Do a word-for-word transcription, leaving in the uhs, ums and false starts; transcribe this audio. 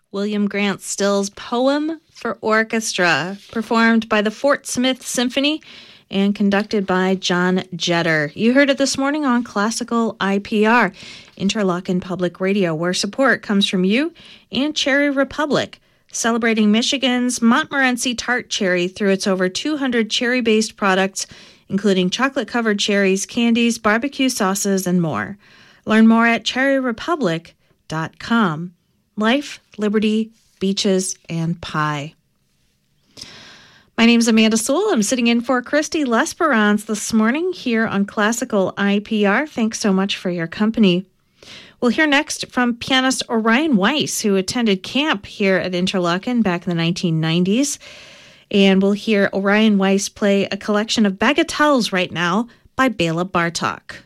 William Grant Still's Poem for Orchestra, performed by the Fort Smith Symphony and conducted by John Jetter. You heard it this morning on Classical I P R, Interlochen Public Radio, where support comes from you and Cherry Republic, celebrating Michigan's Montmorency Tart Cherry through its over two hundred cherry-based products, including chocolate-covered cherries, candies, barbecue sauces, and more. Learn more at cherry republic dot com. Life, liberty, beaches, and pie. My name is Amanda Sewell. I'm sitting in for Christy L'Esperance this morning here on Classical I P R. Thanks so much for your company. We'll hear next from pianist Orion Weiss, who attended camp here at Interlochen back in the nineteen nineties. And we'll hear Orion Weiss play a collection of bagatelles right now by Bela Bartok.